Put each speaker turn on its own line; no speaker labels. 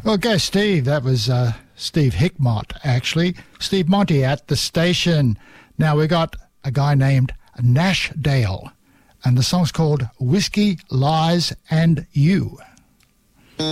Well, go Steve. That was Steve Hickmott, actually. Steve Monty at the station. Now we got a guy named Nash Dale, and the song's called Whiskey, Lies and You.